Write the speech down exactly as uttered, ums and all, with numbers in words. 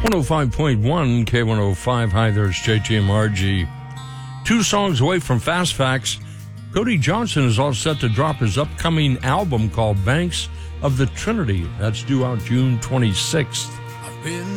one oh five point one K one oh five. Hi, there's J T M R G. Two songs away from Fast Facts, Cody Johnson is all set to drop his upcoming album called Banks of the Trinity. That's due out June twenty-sixth. I've been